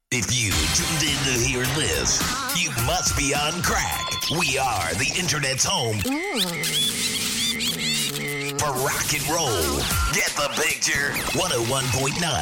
If you tuned in to hear this, you must be on crack. We are the internet's home for rock and roll. Get the picture? 101.9